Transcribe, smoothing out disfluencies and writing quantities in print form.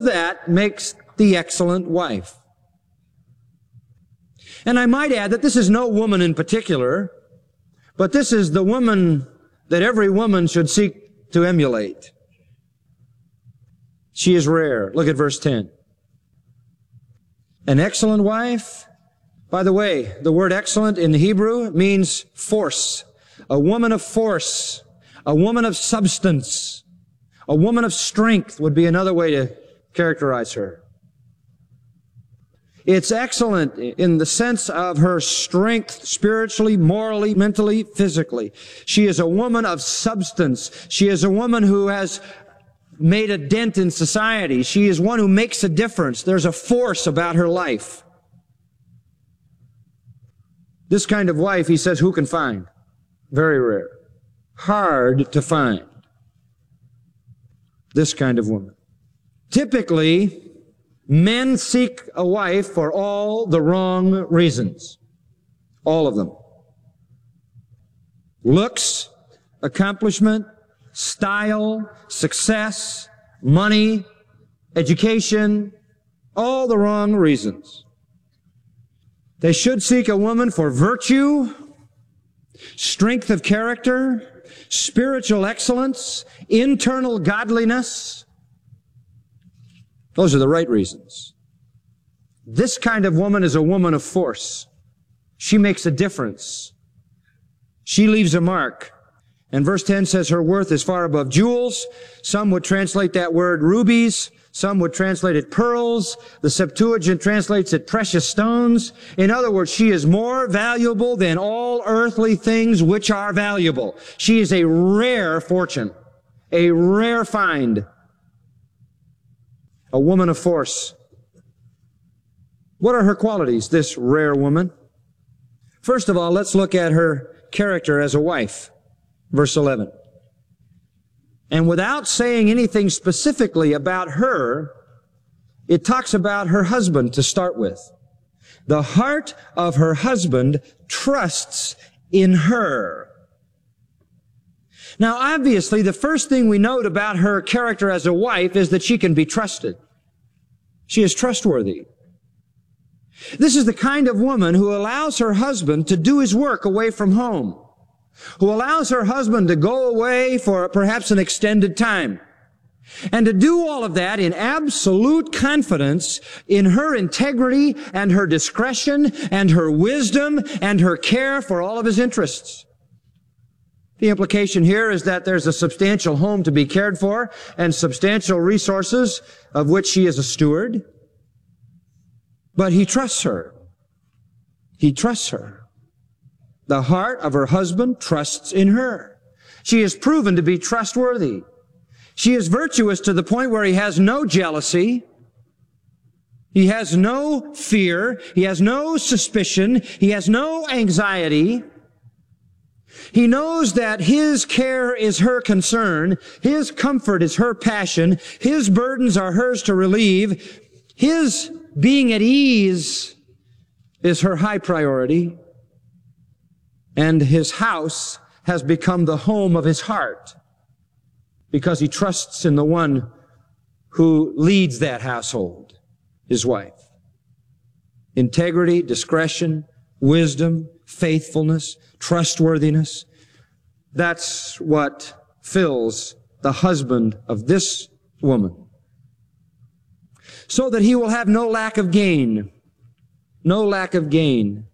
that makes the excellent wife. And I might add that this is no woman in particular, but this is the woman that every woman should seek to emulate. She is rare. Look at verse 10. An excellent wife. By the way, the word excellent in Hebrew means force. A woman of force. A woman of substance. A woman of strength would be another way to characterize her. It's excellent in the sense of her strength spiritually, morally, mentally, physically. She is a woman of substance. She is a woman who has made a dent in society. She is one who makes a difference. There's a force about her life. This kind of wife, he says, who can find? Very rare. Hard to find. This kind of woman. Typically, men seek a wife for all the wrong reasons. All of them. Looks, accomplishment, style, success, money, education, all the wrong reasons. They should seek a woman for virtue, strength of character, spiritual excellence, internal godliness. Those are the right reasons. This kind of woman is a woman of force. She makes a difference. She leaves a mark. And verse 10 says her worth is far above jewels. Some would translate that word rubies. Some would translate it pearls. The Septuagint translates it precious stones. In other words, she is more valuable than all earthly things which are valuable. She is a rare fortune, a rare find, a woman of force. What are her qualities, this rare woman? First of all, let's look at her character as a wife. Verse 11. And without saying anything specifically about her, it talks about her husband to start with. The heart of her husband trusts in her. Now, obviously, the first thing we note about her character as a wife is that she can be trusted. She is trustworthy. This is the kind of woman who allows her husband to do his work away from home, who allows her husband to go away for perhaps an extended time, and to do all of that in absolute confidence in her integrity and her discretion and her wisdom and her care for all of his interests. The implication here is that there's a substantial home to be cared for and substantial resources of which she is a steward. But he trusts her. He trusts her. The heart of her husband trusts in her. She is proven to be trustworthy. She is virtuous to the point where he has no jealousy. He has no fear. He has no suspicion. He has no anxiety. He knows that his care is her concern. His comfort is her passion. His burdens are hers to relieve. His being at ease is her high priority. And his house has become the home of his heart because he trusts in the one who leads that household, his wife. Integrity, discretion, wisdom, faithfulness, trustworthiness. That's what fills the husband of this woman. So that he will have no lack of gain. No lack of gain.